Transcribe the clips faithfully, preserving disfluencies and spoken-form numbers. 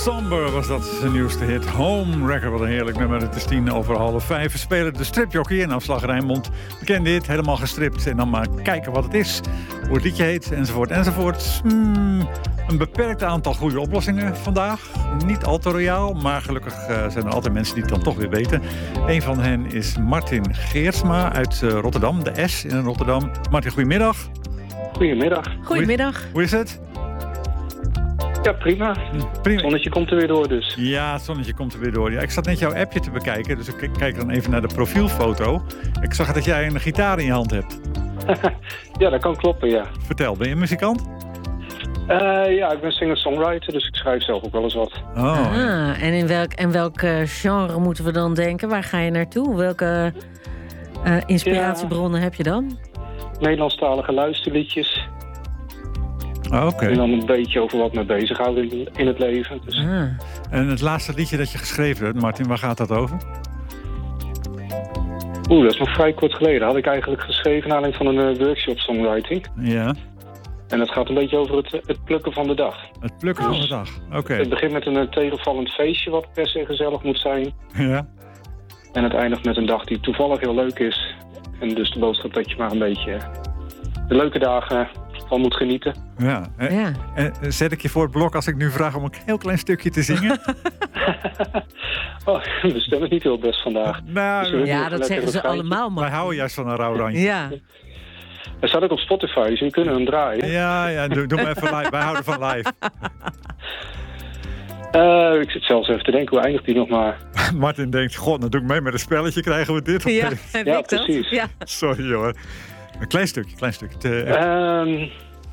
Somber was dat zijn nieuwste hit. Home Record, wat een heerlijk nummer. Het is tien over half vijf. We spelen de stripjockey in Afslag Rijnmond. Bekende hit, helemaal gestript. En dan maar kijken wat het is. Hoe het liedje heet, enzovoort, enzovoort. Hmm, een beperkt aantal goede oplossingen vandaag. Niet al te royaal, maar gelukkig uh, zijn er altijd mensen die het dan toch weer weten. Een van hen is Martin Geersma uit uh, Rotterdam. De S in Rotterdam. Martin, goedemiddag. Goedemiddag. Goedemiddag. Hoe, hoe is het? Ja, prima. prima. Het zonnetje komt er weer door dus. Ja, het zonnetje komt er weer door. Ja, ik zat net jouw appje te bekijken, dus ik kijk dan even naar de profielfoto. Ik zag dat jij een gitaar in je hand hebt. Ja, dat kan kloppen, ja. Vertel, ben je een muzikant? Uh, ja, ik ben singer-songwriter, dus ik schrijf zelf ook wel eens wat. Oh. Ah, en in welk, en welk uh, genre moeten we dan denken? Waar ga je naartoe? Welke uh, inspiratiebronnen ja. heb je dan? Nederlandstalige luisterliedjes. Oh, oké. En dan een beetje over wat me bezighoudt in, in het leven. Dus. Ah. En het laatste liedje dat je geschreven hebt, Martin, waar gaat dat over? Oeh, dat is nog vrij kort geleden. Dat had ik eigenlijk geschreven naar aanleiding van een uh, workshop songwriting. Ja. En het gaat een beetje over het, het plukken van de dag. Het plukken dus, van de dag, oké. Okay. Het begint met een uh, tegenvallend feestje wat per se gezellig moet zijn. Ja. En het eindigt met een dag die toevallig heel leuk is. En dus de boodschap dat je maar een beetje de leuke dagen van moet genieten. Ja. En, ja. En zet ik je voor het blok als ik nu vraag om een heel klein stukje te zingen? Oh, de stem is niet heel best vandaag. Nou, dus ja, dat zeggen ze allemaal, man. Wij houden juist van een rauw randje. Ja. Hij staat ook op Spotify, dus je kunnen hem draaien. Ja, ja, doe, doe maar even live. Wij houden van live. Uh, ik zit zelfs even te denken, hoe eindigt die nog maar? Martin denkt, god, dan doe ik mee met een spelletje, krijgen we dit? Ja, heb ja ik precies. Ja. Sorry hoor. Een klein stukje, klein stukje. Te... Um,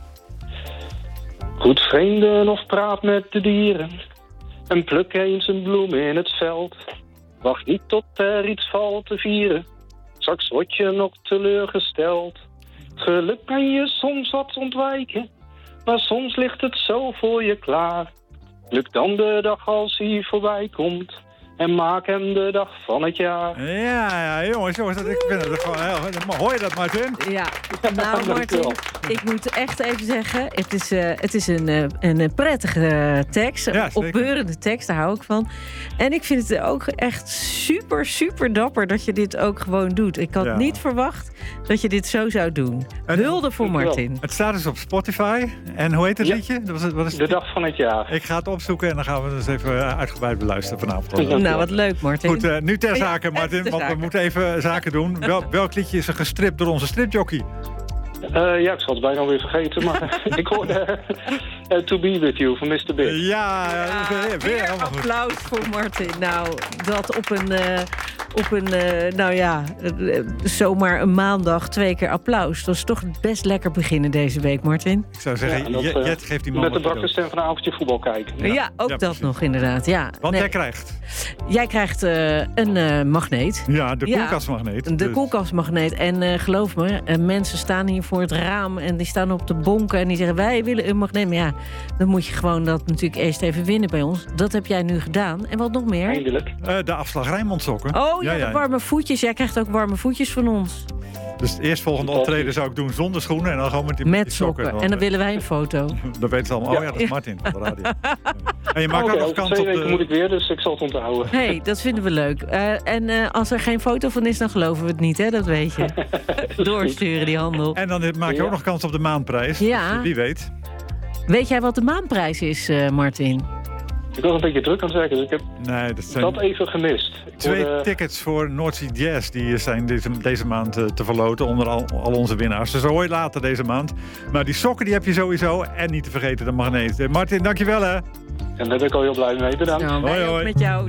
goed vrienden of praat met de dieren. En pluk eens een bloem in het veld. Wacht niet tot er iets valt te vieren. Straks word je nog teleurgesteld. Geluk kan je soms wat ontwijken. Maar soms ligt het zo voor je klaar. Pluk dan de dag als hij voorbij komt. En maak hem de dag van het jaar. Ja, ja jongens, jongens dat, ik vind het gewoon heel... Hoor je dat, Martin? Ja, nou Martin, ik moet echt even zeggen... het is, uh, het is een, uh, een prettige tekst, een ja, opbeurende tekst, daar hou ik van. En ik vind het ook echt super, super dapper dat je dit ook gewoon doet. Ik had ja. niet verwacht dat je dit zo zou doen. Hulde voor Martin. Het staat dus op Spotify. En hoe heet het ja. liedje? Wat is, wat is de dag van het jaar. Ik ga het opzoeken en dan gaan we het eens even uitgebreid beluisteren vanavond. Nou, wat leuk, Martin. Goed, uh, nu ter zake, Martin, want zaken. we moeten even zaken doen. Wel, welk liedje is er gestript door onze stripjockey? Uh, ja, ik zal het bijna weer vergeten, maar ik hoorde uh, To Be With You van mister Big. Ja, ja weer, weer helemaal goed. Applaus voor Martin. Nou, dat op een, uh, op een uh, nou ja, uh, zomaar een maandag twee keer applaus. Dat is toch best lekker beginnen deze week, Martin. Ik zou zeggen, ja, dat, Jet geeft die man met de bakkerstem van een avondje voetbal kijken. Ja, ja ook ja, dat precies. nog inderdaad, ja. Want nee. jij krijgt? Jij krijgt uh, een uh, magneet. Ja, de koelkastmagneet. Ja, de dus. koelkastmagneet. En uh, geloof me, uh, mensen staan hier voor het raam en die staan op de bonken en die zeggen wij willen een magneet. Maar ja, dan moet je gewoon dat natuurlijk eerst even winnen bij ons. Dat heb jij nu gedaan. En wat nog meer? Eindelijk. Uh, de Afslag Rijnmond sokken. Oh ja, ja, de warme voetjes. Jij krijgt ook warme voetjes van ons. Dus het eerstvolgende optreden zou ik doen zonder schoenen en dan gewoon met die, met die sokken. sokken. En dan willen wij een foto. Dan weten ze allemaal, oh ja, dat is Martin van de radio. En je maakt okay, ook nog kans twee op weken de... moet ik weer, dus ik zal het onthouden. Hé, hey, dat vinden we leuk. Uh, en uh, als er geen foto van is, dan geloven we het niet, hè? Dat weet je. Doorsturen die handel. En dan maak je ja. ook nog kans op de maanprijs. Ja. Dus wie weet. Weet jij wat de maanprijs is, uh, Martin? Ik was een beetje druk aan het werken, dus ik heb nee, dat, zijn dat even gemist. Ik twee hoorde... tickets voor Noordzee Jazz die zijn deze, deze maand uh, te verloten onder al, al onze winnaars. Dus hoor je later deze maand. Maar die sokken die heb je sowieso. En niet te vergeten de magneet. Martin, dankjewel hè. En daar ben ik al heel blij mee. Bedankt. Nou, hoi, hoi. Met jou.